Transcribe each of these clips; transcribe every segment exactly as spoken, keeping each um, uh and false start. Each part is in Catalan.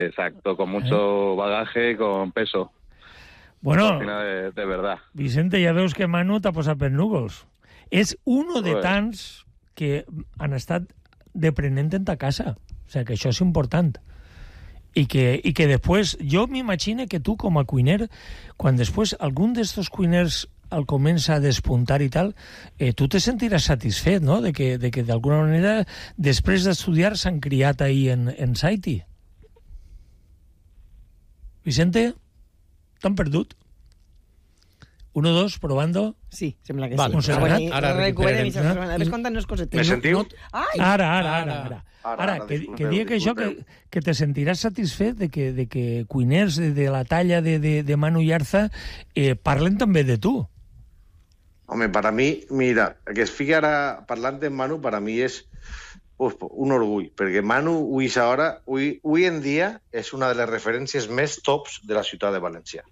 Exacto, con mucho ¿Eh? bagaje, con peso. Bueno, de, de verdad. Vicente, ja veus que Manu t'ha posat per núvols. És uno de tants que han estat deprenent en ta casa. O sigui, que això és important. I que, i que després, jo m'imagino que tu com a cuiner, quan després algun d'estos cuiners el comença a despuntar i tal, eh, tu te sentiràs satisfet, no?, de que, de que d'alguna manera, després d'estudiar, s'han criat ahí en, en Saiti. Vicente, t'han perdut? Uno, dos, probando. Sí, sembla que vale. sí. Ara, ara, ara recuperem. Ves contant-nos cosetes. Me sentiu? Ai! Ara, ara, ara. Ara, ara, ara que, que diga que això, que, que te sentiràs satisfet de que, de que cuiners de, de la talla de, de, de Manu Yarza eh, parlen també de tu. Home, para mi, mira, que es fiqui ara parlant de Manu, para mi és uf, un orgull, perquè Manu, avui, ara, avui, avui en dia, és una de les referències més tops de la ciutat de València.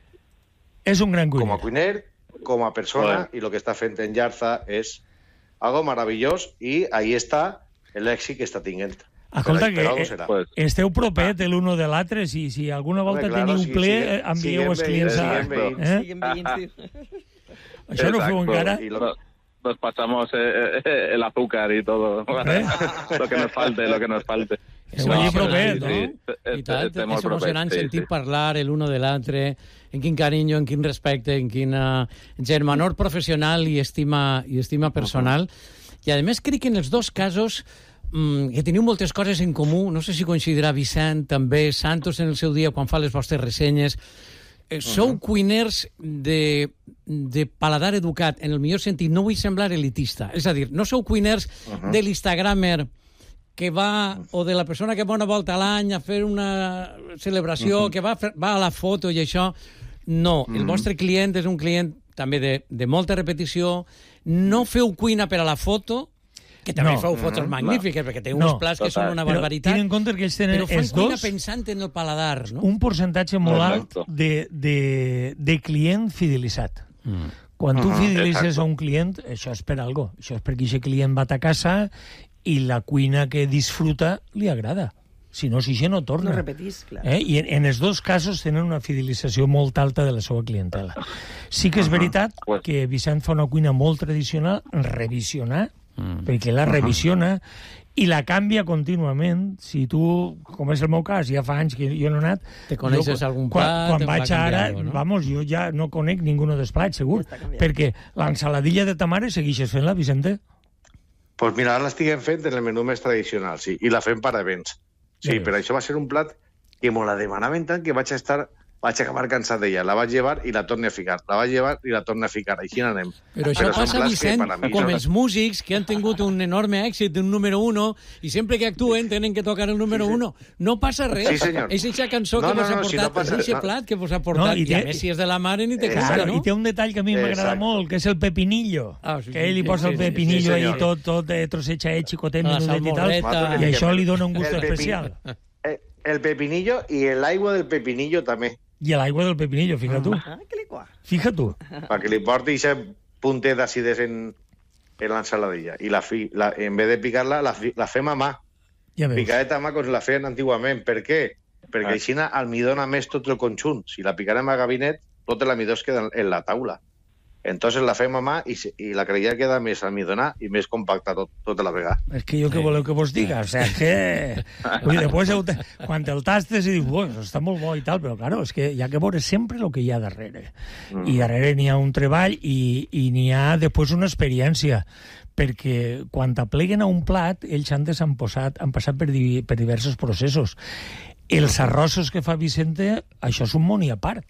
És un gran cuiner. Com a cuiner, com a persona, bueno. i el que està fent en Yarza és algo meravellós, i ahí està l'èxit que està tinguent. Escolta, que serà. esteu propet l'un de l'altre, si, si alguna volta Home, claro, teniu sí, ple, sí, envieu els clients a... Eh? Siguen veïns, sí. Això no ho feu encara? Y lo, nos pasamos eh, eh, el azúcar y todo. ¿Eh? Lo que nos falte, lo que nos falte. És molt propet, no? I tant, és emocionant sentir parlar l'un de l'altre, en quin carinyo, en quin respecte, en quina germanor professional i estima, i estima personal. I, a més, crec que en els dos casos mmm, que teniu moltes coses en comú. No sé si coincidirà Vicent, també, Santos en el seu dia, quan fa les vostres ressenyes. Eh, sou uh-huh. cuiners de, de paladar educat, en el millor sentit. No vull semblar elitista. És a dir, no sou cuiners uh-huh. de l'Instagramer que va, o de la persona que va una volta a l'any a fer una celebració, uh-huh. que va, fer, va a la foto i això. No, uh-huh. el vostre client és un client també de, de molta repetició. No feu cuina per a la foto, que també no. feu fotos uh-huh. magnífiques, no. perquè té uns no. plats que són una però barbaritat. Tenen en compte que ells tenen però fan els cuina dos pensant en el paladar, no? un percentatge molt Exacto. alt de, de, de client fidelitzat. Mm. Quan tu uh-huh. fidelitzes Exacto. a un client, això és per algo. Això és perquè aquest client va a casa i la cuina que disfruta li agrada. Si no, si ja no torna. No repetís, clar. Eh? I en, en els dos casos tenen una fidelització molt alta de la seva clientela. Sí que és veritat uh-huh. que Vicent fa una cuina molt tradicional, revisionar, mm. perquè la revisiona i la canvia contínuament. Si tu, com és el meu cas, ja fa anys que jo no he anat... Te coneixes jo, algun quan, plat? Quan vaig ara, no? vamos, jo ja no conec ninguno dels plats, segur. Perquè l'ensaladilla de ta mare segueixes fent-la, Vicente? Pues mira, ara l'estiguem fent en el menú més tradicional, sí, i la fem per events. Sí, ja però això va ser un plat que me la demanaven tant que vaig estar... vaig acabar cansat d'ella. La vaig llevar i la torne a ficar. La vaig llevar i la torne a ficar. Així anem. Però això Però passa, Vicent, com són... els músics que han tingut un enorme èxit, un número uno, i sempre que actuen tenen que tocar el número sí, sí. uno. No passa res. Sí, senyor. És eixa cançó no, que no, vos ha no, portat, si no passa, és eixe no. plat que vos ha portat. No, i, i, a més, si és de la mare, ni te claro, cara, no? I té un detall que a mi m'agrada molt, que és el pepinillo. Ah, sí, que ell li posa sí, el pepinillo sí, sí, ahí tot, tot eh, trossetxadet, xicotet, menudet i tal, i això li dona un gust el especial. Pepin... El pepinillo i l'aigua del pepinillo també. I l'aigua del pepinillo, fija tu. Ah, que li qua. Fija tu. Perquè li porti aquest puntet d'acidès en, en l'ensaladilla. I la fi, la, en vez de picar-la, la, la fem a mà. Ja veus. Picadeta a mà com la feien antigament. Per què? Perquè ah. així almidona més tot el conjunt. Si la picarem a gabinet, tot l'amidó es queda en la taula. Entonces la fem a mà i, i la creia queda més almidonada i més compacta tot, tota la vegada. És que jo què voleu que vos diga? O sea, que... Vull dir, després, quan te'l tastes i dius, bueno, està molt bo i tal, però claro, és que hi ha que veure sempre el que hi ha darrere. Mm. I darrere n'hi ha un treball i, i n'hi ha després una experiència, perquè quan t'apleguen a un plat, ells antes han, posat, han passat per, di, per diversos processos. Els arrossos que fa Vicente, això és un món i a part.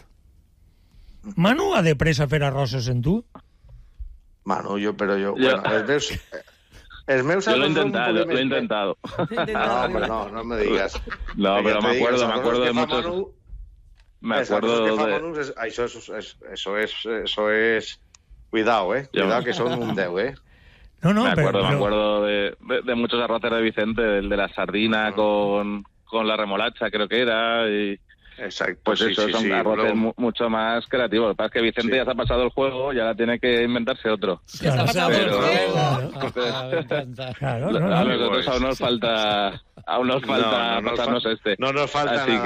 Manu ha de pressa a fer arrossos en tu? Manu, yo, pero yo... yo... Bueno, els meus... Els meus yo lo he intentado, lo he intentado. No, hombre, no, no me digas. No, pero me acuerdo, me acuerdo de muchos... Manu, me acuerdo de... Manu, es, eso, es, eso, es, eso es... Cuidado, eh. Cuidado que son un deu, eh. No, no, me acuerdo, pero... me acuerdo de, de, de muchos arroces de Vicente, el de la sardina con, con la remolacha, creo que era, y... Exacto. Pues sí, eso, sí, son sí, arroces luego- mu- mucho más creativos. Lo que pasa es que Vicente Sí. ya se ha pasado el juego y ahora tiene que inventarse otro. Ya se ha pasado el Pero- juego. Claro. Ah, me encanta. Claro, no, A no. nosotros aún nos falta, aún nos falta no, no nos pasarnos fa- este. no nos falta Así nada.